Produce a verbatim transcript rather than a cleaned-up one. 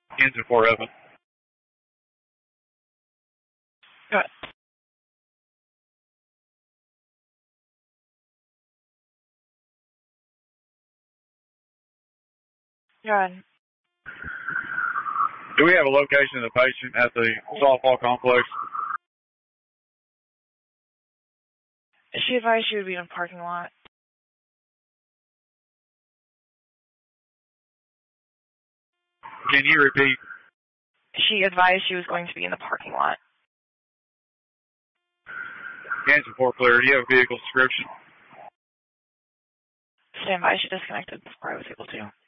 Engine four open. Go ahead. Go ahead. Do we have a location of the patient at the softball complex? She advised she would be in a parking lot. Can you repeat? She advised she was going to be in the parking lot. Engine four clear. Do you have a vehicle description? Stand by. She disconnected before I was able to.